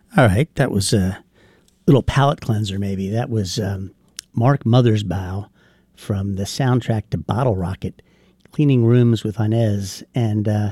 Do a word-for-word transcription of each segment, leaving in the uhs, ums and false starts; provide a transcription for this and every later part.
All right, that was a little palate cleanser, maybe. That was um, Mark Mothersbaugh from the soundtrack to Bottle Rocket, Cleaning Rooms with Inez. And uh,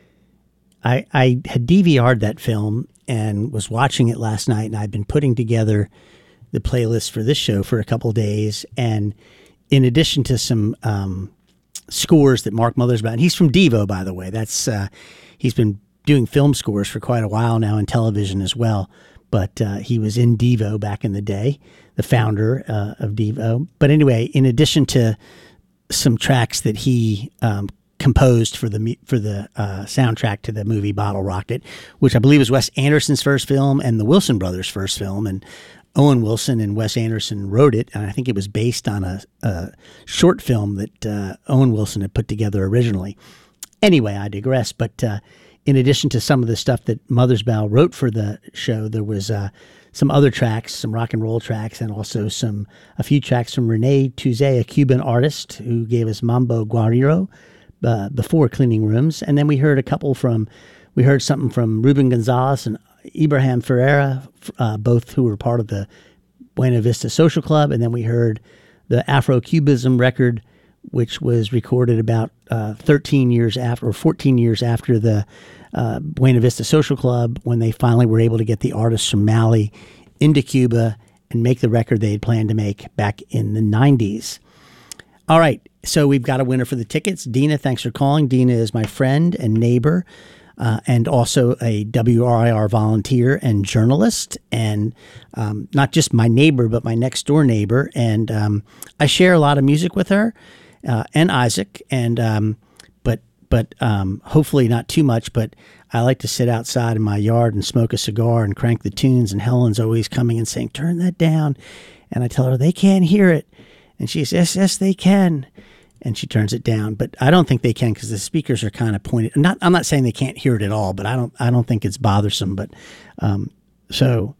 I, I had D V R'd that film and was watching it last night, and I've been putting together the playlist for this show for a couple of days. And in addition to some um, scores that Mark Mothersbaugh, and he's from Devo, by the way. That's uh, he's been doing film scores for quite a while now and television as well. But uh, he was in Devo back in the day, the founder uh, of Devo. But anyway, in addition to some tracks that he um, composed for the for the uh, soundtrack to the movie Bottle Rocket, which I believe was Wes Anderson's first film and the Wilson brothers' first film, and Owen Wilson and Wes Anderson wrote it, and I think it was based on a, a short film that uh, Owen Wilson had put together originally. Anyway, I digress, but uh, in addition to some of the stuff that Mothersbaugh wrote for the show, there was uh, some other tracks, some rock and roll tracks, and also some a few tracks from Rene Tuzé, a Cuban artist who gave us Mambo Guajiro uh, before Cleaning Rooms. And then we heard a couple from, we heard something from Ruben Gonzalez and Ibrahim Ferreira, uh, both who were part of the Buena Vista Social Club. And then we heard the Afro-Cubism record, which was recorded about uh, thirteen years after, or fourteen years after the uh, Buena Vista Social Club, when they finally were able to get the artists from Mali into Cuba and make the record they had planned to make back in the nineties. All right, so we've got a winner for the tickets. Dina, thanks for calling. Dina is my friend and neighbor, uh, and also a W R I R volunteer and journalist, and um, not just my neighbor, but my next door neighbor. And um, I share a lot of music with her. Uh, and Isaac, and um, but but um, hopefully not too much. But I like to sit outside in my yard and smoke a cigar and crank the tunes. And Helen's always coming and saying, "Turn that down," and I tell her they can't hear it, and she says, "Yes, yes, they can," and she turns it down. But I don't think they can because the speakers are kind of pointed. Not, I'm not saying they can't hear it at all, but I don't I don't think it's bothersome. But um, so.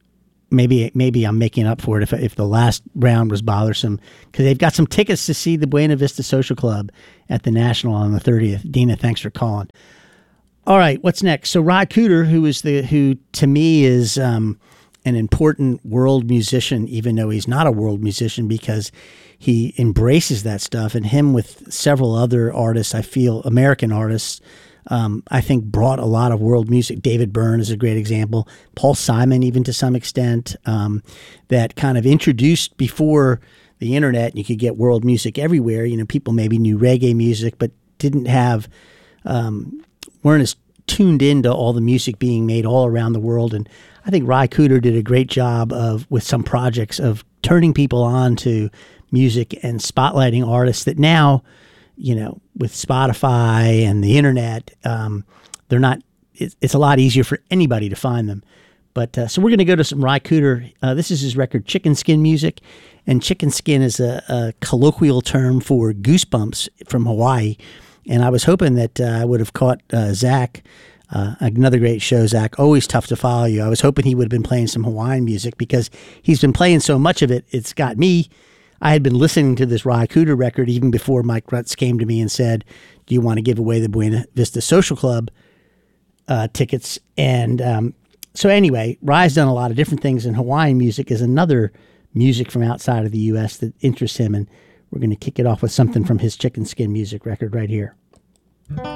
Maybe maybe I'm making up for it if if the last round was bothersome, because they've got some tickets to see the Buena Vista Social Club at the National on the thirtieth. Dina, thanks for calling. All right, what's next? So Ry Cooder, who is the who to me is um, an important world musician, even though he's not a world musician, because he embraces that stuff, and him with several other artists, I feel American artists. Um, I think brought a lot of world music. David Byrne is a great example. Paul Simon, even to some extent, um, that kind of introduced before the internet. You could get world music everywhere. You know, people maybe knew reggae music, but didn't have, um, weren't as tuned into all the music being made all around the world. And I think Ry Cooder did a great job of, with some projects, of turning people on to music and spotlighting artists that now, you know, with Spotify and the internet, um, they're not, it's, it's a lot easier for anybody to find them. But uh, so we're going to go to some Ry Cooder. Uh, this is his record, Chicken Skin Music. And chicken skin is a, a colloquial term for goosebumps from Hawaii. And I was hoping that uh, I would have caught uh, Zach, uh, another great show, Zach, always tough to follow you. I was hoping he would have been playing some Hawaiian music, because he's been playing so much of it, it's got me. I had been listening to this Ry Cooder record even before Mike Rutz came to me and said, "Do you want to give away the Buena Vista Social Club uh, tickets?" And um, so anyway, Ry's done a lot of different things, and Hawaiian music is another music from outside of the U S that interests him. And we're going to kick it off with something from his Chicken Skin Music record right here.